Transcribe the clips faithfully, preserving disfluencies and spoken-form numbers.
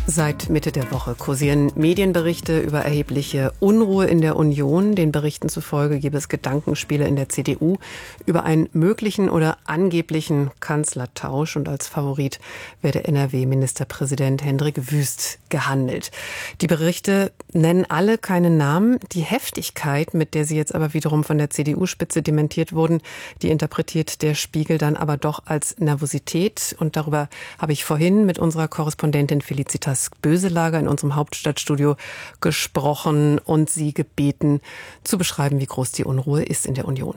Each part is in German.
Seit Mitte der Woche kursieren Medienberichte über erhebliche Unruhe in der Union. Den Berichten zufolge gäbe es Gedankenspiele in der C D U über einen möglichen oder angeblichen Kanzlertausch. Und als Favorit werde N R W-Ministerpräsident Hendrik Wüst gehandelt. Die Berichte nennen alle keine Namen. Die Heftigkeit, mit der sie jetzt aber wiederum von der C D U-Spitze dementiert wurden, die interpretiert der Spiegel dann aber doch als Nervosität. Und darüber habe ich vorhin mit unserer Korrespondentin Felicitas Böselager in unserem Hauptstadtstudio gesprochen und sie gebeten, zu beschreiben, wie groß die Unruhe ist in der Union.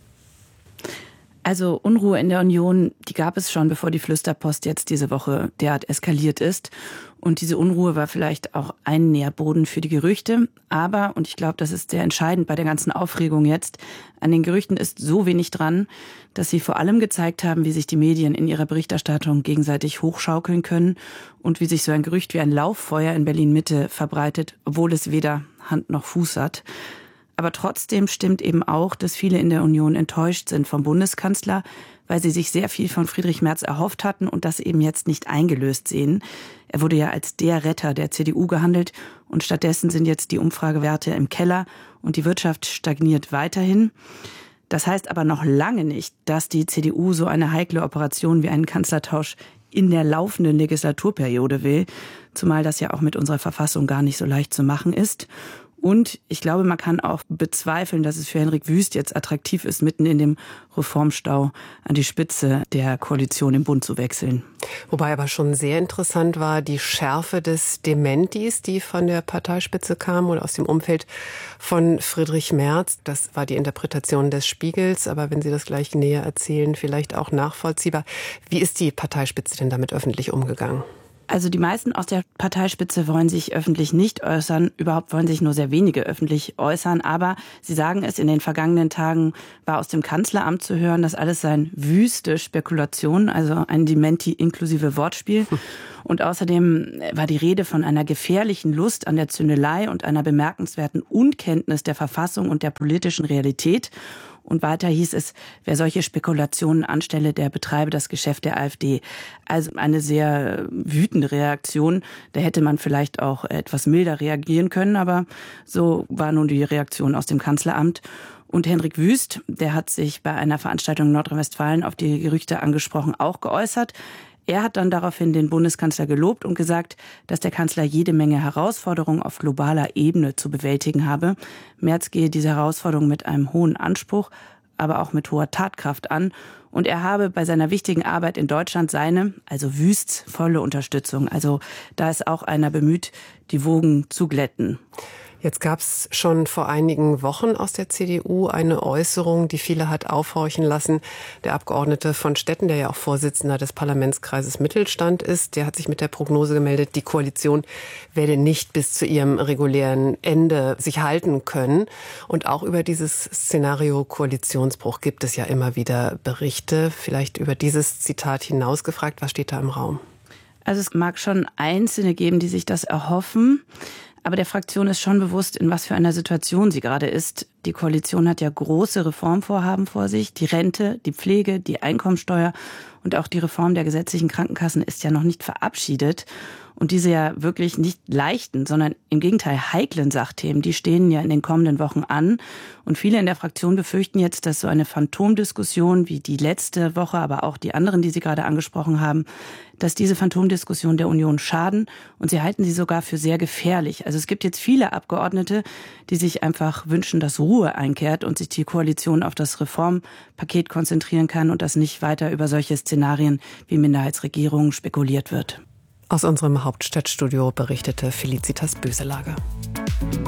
Also Unruhe in der Union, die gab es schon, bevor die Flüsterpost jetzt diese Woche derart eskaliert ist. Und diese Unruhe war vielleicht auch ein Nährboden für die Gerüchte. Aber, und ich glaube, das ist sehr entscheidend bei der ganzen Aufregung jetzt, an den Gerüchten ist so wenig dran, dass sie vor allem gezeigt haben, wie sich die Medien in ihrer Berichterstattung gegenseitig hochschaukeln können und wie sich so ein Gerücht wie ein Lauffeuer in Berlin-Mitte verbreitet, obwohl es weder Hand noch Fuß hat. Aber trotzdem stimmt eben auch, dass viele in der Union enttäuscht sind vom Bundeskanzler, weil sie sich sehr viel von Friedrich Merz erhofft hatten und das eben jetzt nicht eingelöst sehen. Er wurde ja als der Retter der C D U gehandelt und stattdessen sind jetzt die Umfragewerte im Keller und die Wirtschaft stagniert weiterhin. Das heißt aber noch lange nicht, dass die C D U so eine heikle Operation wie einen Kanzlertausch in der laufenden Legislaturperiode will, zumal das ja auch mit unserer Verfassung gar nicht so leicht zu machen ist. Und ich glaube, man kann auch bezweifeln, dass es für Hendrik Wüst jetzt attraktiv ist, mitten in dem Reformstau an die Spitze der Koalition im Bund zu wechseln. Wobei aber schon sehr interessant war die Schärfe des Dementis, die von der Parteispitze kam oder aus dem Umfeld von Friedrich Merz. Das war die Interpretation des Spiegels, aber wenn Sie das gleich näher erzählen, vielleicht auch nachvollziehbar. Wie ist die Parteispitze denn damit öffentlich umgegangen? Also die meisten aus der Parteispitze wollen sich öffentlich nicht äußern. Überhaupt wollen sich nur sehr wenige öffentlich äußern. Aber sie sagen es, in den vergangenen Tagen war aus dem Kanzleramt zu hören, dass alles seien wüste Spekulationen, also ein Dementi inklusive Wortspiel. Und außerdem war die Rede von einer gefährlichen Lust an der Zündelei und einer bemerkenswerten Unkenntnis der Verfassung und der politischen Realität. Und weiter hieß es, wer solche Spekulationen anstelle, der betreibe das Geschäft der AfD. Also eine sehr wütende Reaktion. Da hätte man vielleicht auch etwas milder reagieren können, aber so war nun die Reaktion aus dem Kanzleramt. Und Hendrik Wüst, der hat sich bei einer Veranstaltung in Nordrhein-Westfalen auf die Gerüchte angesprochen, auch geäußert. Er hat dann daraufhin den Bundeskanzler gelobt und gesagt, dass der Kanzler jede Menge Herausforderungen auf globaler Ebene zu bewältigen habe. Merz gehe diese Herausforderung mit einem hohen Anspruch, aber auch mit hoher Tatkraft an. Und er habe bei seiner wichtigen Arbeit in Deutschland seine, also Wüsts, volle Unterstützung. Also da ist auch einer bemüht, die Wogen zu glätten. Jetzt gab es schon vor einigen Wochen aus der C D U eine Äußerung, die viele hat aufhorchen lassen. Der Abgeordnete von Stetten, der ja auch Vorsitzender des Parlamentskreises Mittelstand ist, der hat sich mit der Prognose gemeldet, die Koalition werde nicht bis zu ihrem regulären Ende sich halten können. Und auch über dieses Szenario Koalitionsbruch gibt es ja immer wieder Berichte. Vielleicht über dieses Zitat hinaus gefragt, was steht da im Raum? Also es mag schon Einzelne geben, die sich das erhoffen. Aber der Fraktion ist schon bewusst, in was für einer Situation sie gerade ist. Die Koalition hat ja große Reformvorhaben vor sich. Die Rente, die Pflege, die Einkommensteuer und auch die Reform der gesetzlichen Krankenkassen ist ja noch nicht verabschiedet. Und diese ja wirklich nicht leichten, sondern im Gegenteil heiklen Sachthemen, die stehen ja in den kommenden Wochen an. Und viele in der Fraktion befürchten jetzt, dass so eine Phantomdiskussion wie die letzte Woche, aber auch die anderen, die Sie gerade angesprochen haben, dass diese Phantomdiskussion der Union schaden. Und sie halten sie sogar für sehr gefährlich. Also es gibt jetzt viele Abgeordnete, die sich einfach wünschen, dass Ruhe einkehrt und sich die Koalition auf das Reformpaket konzentrieren kann und dass nicht weiter über solche Szenarien wie Minderheitsregierungen spekuliert wird. Aus unserem Hauptstadtstudio berichtete Felicitas Böselager.